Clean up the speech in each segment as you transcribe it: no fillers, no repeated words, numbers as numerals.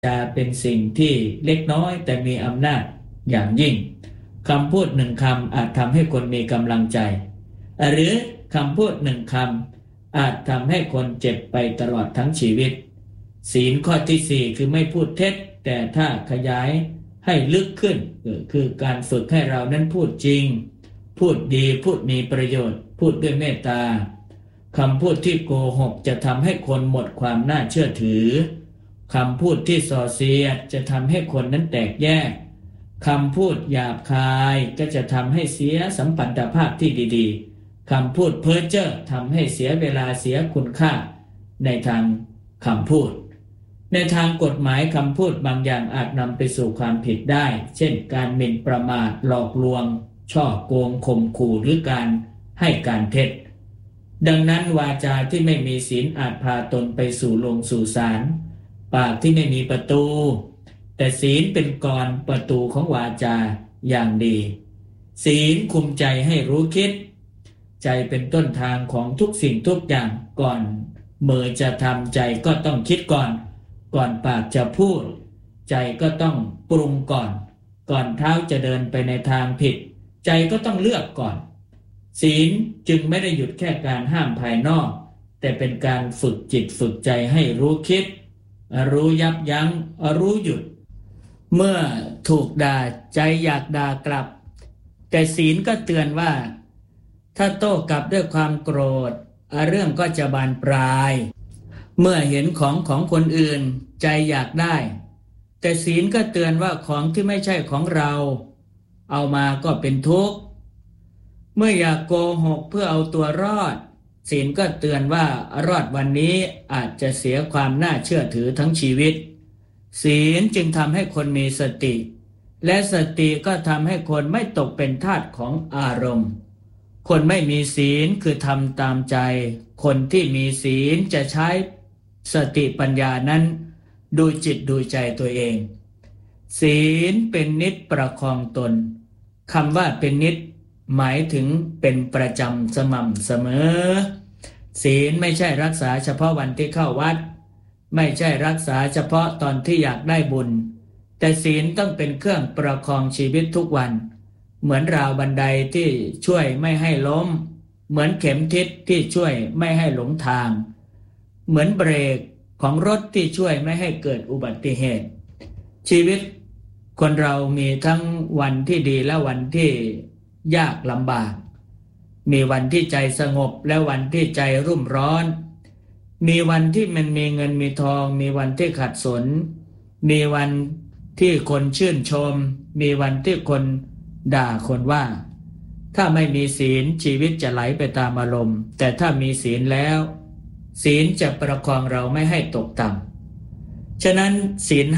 จะเป็นสิ่งที่เล็กน้อยแต่มีอำนาจอย่างยิ่งคำพูดหนึ่งคำอาจทำให้คนมีกำลังใจหรือคำพูดหนึ่งคำอาจทำให้คนเจ็บไปตลอดทั้งชีวิตศีลข้อที่ 4คือไม่พูดเท็จแต่ถ้าขยายให้ลึกขึ้นคือการฝึกให้เรานั้นพูดจริงพูดดีพูดมีประโยชน์พูดด้วยเมตตาคำพูดที่โกหกจะทำให้คนหมดความน่าเชื่อถือคำพูดที่ส่อเสียดจะทำให้คนนั้นแตกแยกคำพูดหยาบคายก็จะทำให้เสียสัมพันธภาพที่ดีๆคำพูดเพ้อเจ้อทำให้เสียเวลาเสียคุณค่าในทางคำพูดในทางกฎหมายคำพูดบางอย่างอาจนำไปสู่ความผิดได้เช่นการหมิ่นประมาทหลอกลวงฉ้อโกงข่มขู่หรือการให้การเท็จดังนั้นวาจาที่ไม่มีศีลอาจพาตนไปสู่ลงสู่ศาลปากที่ไม่มีประตูแต่ศีลเป็นกรประตูของวาจาอย่างดีศีลคุมใจให้รู้คิดใจเป็นต้นทางของทุกสิ่งทุกอย่างก่อนมือจะทำใจก็ต้องคิดก่อนปากจะพูดใจก็ต้องปรุงก่อนเท้าจะเดินไปในทางผิดใจก็ต้องเลือกก่อนศีลจึงไม่ได้หยุดแค่การห้ามภายนอกแต่เป็นการฝึกจิตฝึกใจให้รู้คิดรู้ยับยั้งรู้หยุดเมื่อถูกด่าใจอยากด่ากลับแต่ศีลก็เตือนว่าถ้าโต้กลับด้วยความโกรธเรื่องก็จะบานปลายเมื่อเห็นของคนอื่นใจอยากได้แต่ศีลก็เตือนว่าของที่ไม่ใช่ของเราเอามาก็เป็นทุกข์เมื่ออยากโกหกเพื่อเอาตัวรอดศีลก็เตือนว่ารอดวันนี้อาจจะเสียความน่าเชื่อถือทั้งชีวิตศีลจึงทำให้คนมีสติและสติก็ทำให้คนไม่ตกเป็นทาสของอารมณ์คนไม่มีศีลคือทำตามใจคนที่มีศีลจะใช้สติปัญญานั้นดูจิตดูใจตัวเองศีลเป็นนิจประคองตนคำว่าเป็นนิจหมายถึงเป็นประจำสม่ำเสมอศีลไม่ใช่รักษาเฉพาะวันที่เข้าวัดไม่ใช่รักษาเฉพาะตอนที่อยากได้บุญแต่ศีลต้องเป็นเครื่องประคองชีวิตทุกวันเหมือนราวบันไดที่ช่วยไม่ให้ล้มเหมือนเข็มทิศที่ช่วยไม่ให้หลงทางเหมือนเบรกของรถที่ช่วยไม่ให้เกิดอุบัติเหตุชีวิตคนเรามีทั้งวันที่ดีและวันที่ยากลำบากมีวันที่ใจสงบและวันที่ใจรุ่มร้อนมีวันที่มันมีเงินมีทองมีวันที่ขัดสนมีวันที่คนชื่นชมมีวันที่คนด่าคนว่าถ้าไม่มีศีลชีวิตจะไหลไปตามอารมณ์แต่ถ้ามีศีลแล้วศีลจะประคองเราไม่ให้ตกต่ำฉะนั้นศีล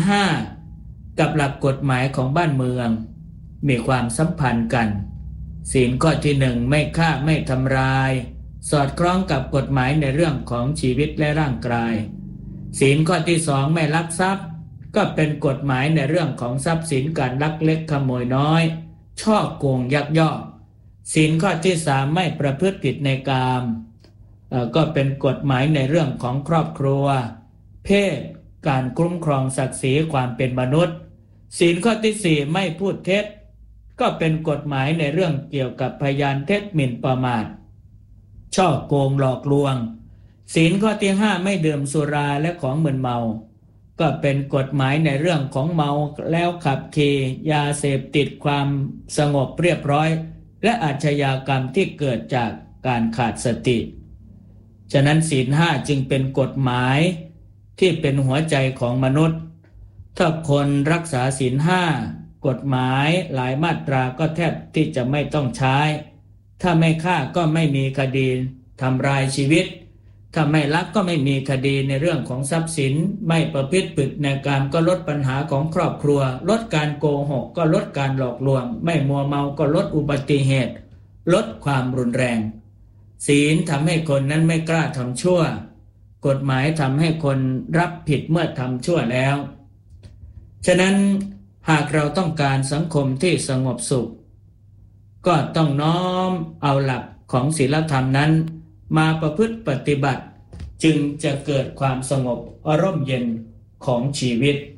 5กับหลักกฎหมายของบ้านเมืองมีความสัมพันธ์กันศีลข้อที่ 1ไม่ฆ่าไม่ทำลายสอดคล้องกับกฎหมายในเรื่องของชีวิตและร่างกายศีลข้อที่ 2ไม่ลักทรัพย์ก็เป็นกฎหมายในเรื่องของทรัพย์สินการลักเล็กขโมยน้อยฉ้อโกงยักยอกศีลข้อที่ 3ไม่ประพฤติผิดในกามก็เป็นกฎหมายในเรื่องของครอบครัวเพศการคุ้มครองศักดิ์ศรีความเป็นมนุษย์ศีลข้อที่ 4ไม่พูดเท็จก็เป็นกฎหมายในเรื่องเกี่ยวกับพยานเท็จหมิ่นประมาทฉ้อโกงหลอกลวงศีลข้อที่ 5ไม่ดื่มสุราและของมึนเมาก็เป็นกฎหมายในเรื่องของเมาแล้วขับขี่ยาเสพติดความสงบเรียบร้อยและอาชญากรรมที่เกิดจากการขาดสติฉะนั้นศีล 5จึงเป็นกฎหมายที่เป็นหัวใจของมนุษย์ถ้าคนรักษาศีล 5กฎหมายหลายมาตราก็แทบที่จะไม่ต้องใช้ถ้าไม่ฆ่าก็ไม่มีคดีทำลายชีวิตถ้าไม่ลักก็ไม่มีคดีในเรื่องของทรัพย์สินไม่ประพฤติผิดในการก็ลดปัญหาของครอบครัวลดการโกหกก็ลดการหลอกลวงไม่มัวเมาก็ลดอุบัติเหตุลดความรุนแรงศีลทำให้คนนั้นไม่กล้าทำชั่วกฎหมายทำให้คนรับผิดเมื่อทำชั่วแล้วฉะนั้นหากเราต้องการสังคมที่สงบสุขก็ต้องน้อมเอาหลักของศีลธรรมนั้นมาประพฤติปฏิบัติจึงจะเกิดความสงบร่มเย็นของชีวิต